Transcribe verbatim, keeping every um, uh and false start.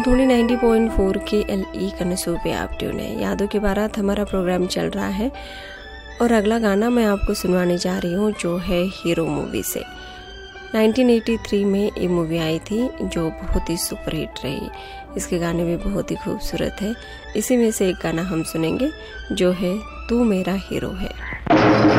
धोनी नब्बे पॉइंट चार के एल ई कनसू पे आप ट्यून है। यादों की बारात हमारा प्रोग्राम चल रहा है और अगला गाना मैं आपको सुनवाने जा रही हूँ जो है हीरो मूवी से। उन्नीस सौ तिरासी में ये मूवी आई थी जो बहुत ही सुपरहिट रही। इसके गाने भी बहुत ही खूबसूरत है। इसी में से एक गाना हम सुनेंगे जो है तू मेरा हीरो है।